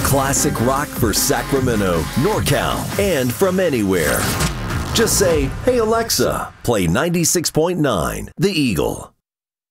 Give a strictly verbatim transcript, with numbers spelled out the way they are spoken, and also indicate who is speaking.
Speaker 1: Classic rock for Sacramento, NorCal, and from anywhere. Just say, "Hey Alexa, play ninety-six point nine The Eagle."